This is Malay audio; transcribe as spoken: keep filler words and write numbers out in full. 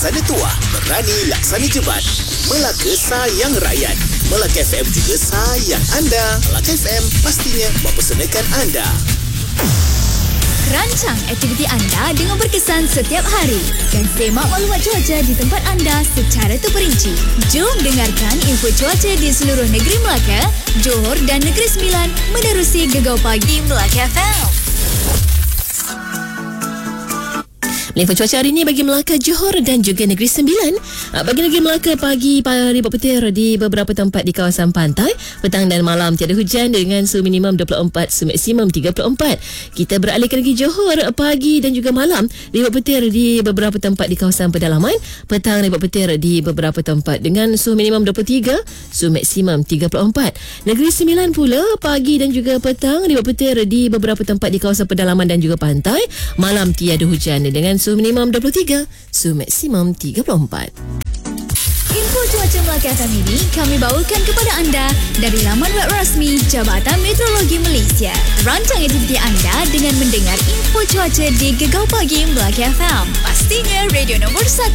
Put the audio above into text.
laksana tuah, berani laksana jebat. Melaka sayang rakyat. Melaka F M juga sayang anda. Melaka F M pastinya mempersembahkan anda. Rancang aktiviti anda dengan berkesan setiap hari dan semak maklumat cuaca di tempat anda secara terperinci. Jom dengarkan info cuaca di seluruh negeri Melaka, Johor dan Negeri Sembilan menerusi Gegau Pagi Melaka F M. Info cuaca hari ini bagi Melaka, Johor dan juga Negeri Sembilan. Bagi Negeri Melaka, pagi ribuan petir di beberapa tempat di kawasan pantai. Petang dan malam tiada hujan dengan suhu minimum dua puluh empat, suhu maksimum tiga puluh empat. Kita beralih ke Negeri Johor, pagi dan juga malam ribuan petir di beberapa tempat di kawasan pedalaman. Petang ribuan petir di beberapa tempat dengan suhu minimum dua puluh tiga, suhu maksimum tiga puluh empat. Negeri Sembilan pula, pagi dan juga petang ribuan petir di beberapa tempat di kawasan pedalaman dan juga pantai. Malam tiada hujan dengan suhu minimum dua puluh tiga, suhu maksimum tiga puluh empat. Info cuaca Melaka F M ini kami bawakan kepada anda dari laman web rasmi Jabatan Meteorologi Malaysia. Rancang aktiviti anda dengan mendengar info cuaca di Gegau Pagi Melaka F M. Pastinya radio nombor satu.